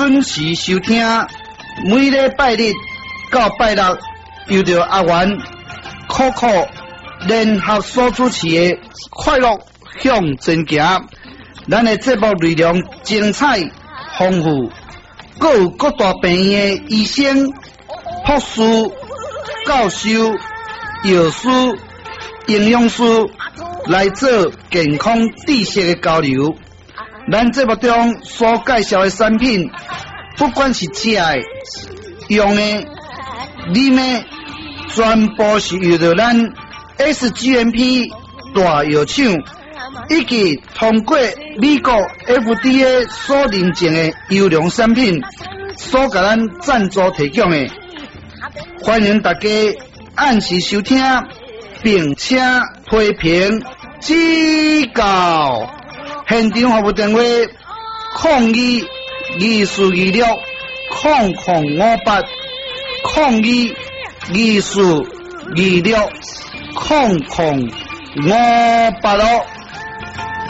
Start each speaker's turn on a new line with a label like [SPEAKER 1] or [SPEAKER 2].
[SPEAKER 1] 准时收听，每礼拜日到拜六，由着阿元、可可联合所主持的快乐向前行。咱的节目内容精彩丰富，各有各大病院的医生、护士、教授、药师、营养师来做健康知识的交流。咱节目中所介绍的产品，不管是食的、用的、啉的，全部是由着咱 SGMP 大药厂以及通过美国 FDA 所认证的优良产品所给咱赞助提供的。欢迎大家按时收听，并且批评指教。现场服务电话：0224560058，0224560058哦。